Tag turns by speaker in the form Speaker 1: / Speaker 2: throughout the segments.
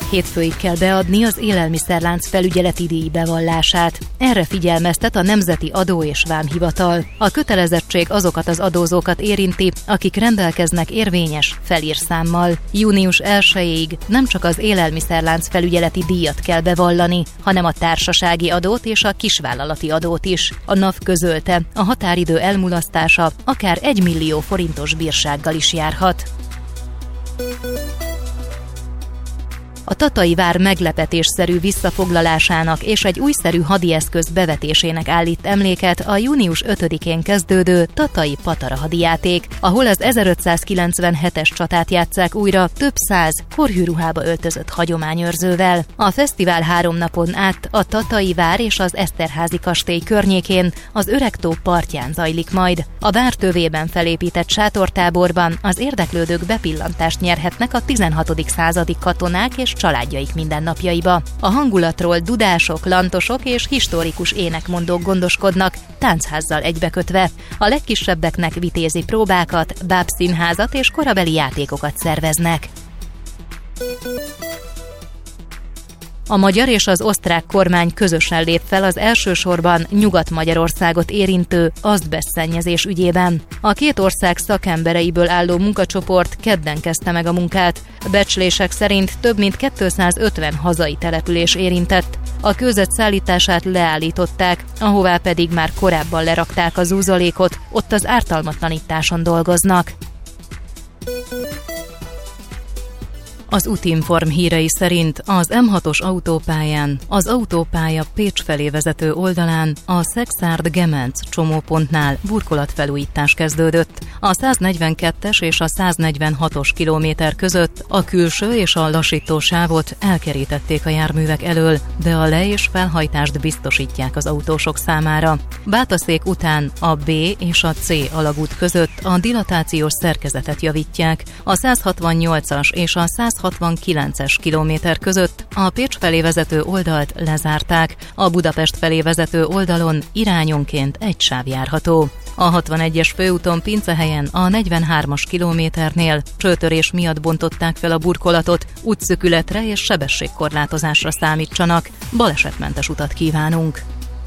Speaker 1: Hétfőig kell beadni az élelmiszerlánc felügyeleti díj bevallását. Erre figyelmeztet a Nemzeti Adó- és Vámhivatal. A kötelezettség azokat az adózókat érinti, akik rendelkeznek érvényes felírszámmal. Június 1-ig nem csak az élelmiszerlánc felügyeleti díjat kell bevallani, hanem a társasági adót és a kisvállalati adót is. A NAV közölte, a határidő elmulasztása akár 1 millió forintos bírsággal is járhat. A Tatai vár meglepetésszerű visszafoglalásának és egy újszerű hadieszköz bevetésének állít emléket a június 5-én kezdődő Tatai Patara hadijáték, ahol az 1597-es csatát játsszák újra több száz korhűruhába öltözött hagyományőrzővel. A fesztivál 3 napon át a Tatai vár és az Eszterházy kastély környékén az Öregtó partján zajlik majd. A vár tövében felépített sátortáborban az érdeklődők bepillantást nyerhetnek a 16. századi katonák és családjaik mindennapjaiba. A hangulatról dudások, lantosok és historikus énekmondók gondoskodnak, tánchazzal egybekötve. A legkisebbeknek vitézi próbákat, bábszínházat és korabeli játékokat szerveznek. A magyar és az osztrák kormány közösen lép fel az elsősorban Nyugat-Magyarországot érintő azbesztszennyezés ügyében. A két ország szakembereiből álló munkacsoport kedden kezdte meg a munkát. Becslések szerint több mint 250 hazai település érintett. A kőzet szállítását leállították, ahová pedig már korábban lerakták a zúzolékot, ott az ártalmatlanításon dolgoznak. Az Utinform hírei szerint az M6-os autópályán, az autópálya Pécs felé vezető oldalán a Szekszárd-Gemenc csomópontnál burkolatfelújítás kezdődött. A 142-es és a 146-os kilométer között a külső és a lassító sávot elkerítették a járművek elől, de a le- és felhajtást biztosítják az autósok számára. Bátaszék után a B és a C alagút között a dilatációs szerkezetet javítják. A 168-as és a 169-es kilométer között a Pécs felé vezető oldalt lezárták, a Budapest felé vezető oldalon irányonként egy sáv járható. A 61-es főúton Pincehelyen a 43-as kilométernél csőtörés miatt bontották fel a burkolatot, útszökületre és sebességkorlátozásra számítsanak. Balesetmentes utat kívánunk!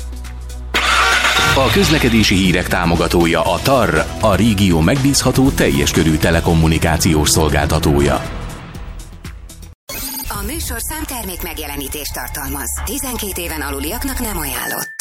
Speaker 2: A közlekedési hírek támogatója a TAR, a régió megbízható teljes körű telekommunikációs szolgáltatója.
Speaker 3: A műsorszám termék megjelenítést tartalmaz. 12 éven aluliaknak nem ajánlott.